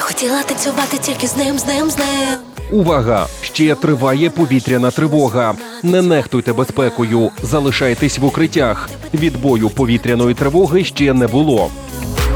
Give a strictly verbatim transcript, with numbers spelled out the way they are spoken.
хотіла танцювати тільки з ним, з ним, з ним. Увага! Ще триває повітряна тривога. Не нехтуйте безпекою, залишайтесь в укриттях. Відбою повітряної тривоги ще не було.